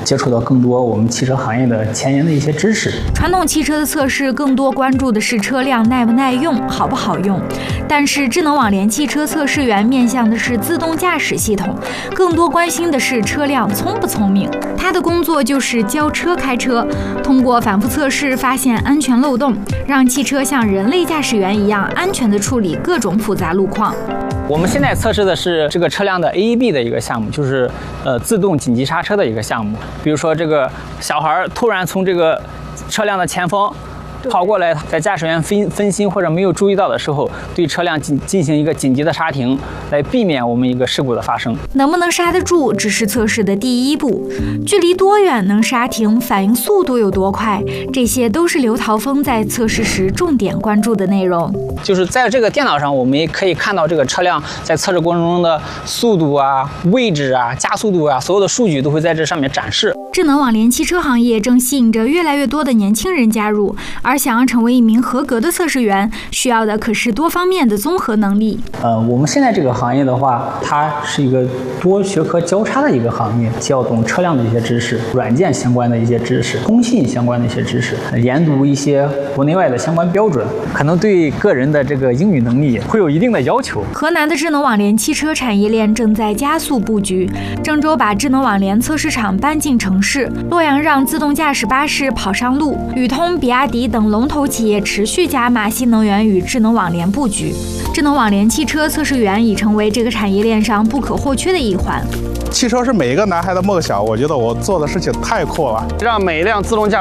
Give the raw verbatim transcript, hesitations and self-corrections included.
接触到更多我们汽车行业的前沿的一些知识。 传统汽车的测试更多关注的是车辆耐不耐用、好不好用，但是智能网联汽车测试员面向的是自动驾驶系统，更多关心的是车辆聪不聪明。他的工作就是教车开车，通过反复测试发现安全漏洞，让汽车像人类驾驶员一样安全地处理各种复杂路况。 我们现在测试的是这个车辆的 A E B 的一个项目，就是呃自动紧急刹车的一个项目。比如说这个小孩突然从这个车辆的前方跑过来，在驾驶员分分心或者没有注意到的时候，对车辆进进行一个紧急的刹停，来避免我们一个事故的发生。 能不能刹得住，只是测试的第一步。距离多远能刹停，反应速度有多快，这些都是刘陶峰在测试时重点关注的内容。 就是在这个电脑上，我们也可以看到这个车辆在测试过程中的速度啊、位置啊、加速度啊，所有的数据都会在这上面展示。 智能网联汽车行业正吸引着越来越多的年轻人加入，而想要成为一名合格的测试员，需要的可是多方面的综合能力。 呃，我们现在这个行业的话，它是一个多学科交叉的一个行业，既要懂车辆的一些知识、软件相关的一些知识、通信相关的一些知识，研读一些国内外的相关标准，可能对个人的这个英语能力会有一定的要求。 河南的智能网联汽车产业链正在加速布局，郑州把智能网联测试场搬进城市，洛阳让自动驾驶巴士跑上路，宇通、比亚迪等龙头企业持续加码新能源与智能网联布局。智能网联汽车测试员已成为这个产业链上不可或缺的一环。 汽车是每一个男孩的梦想，我觉得我做的事情太酷了， 让每一辆自动驾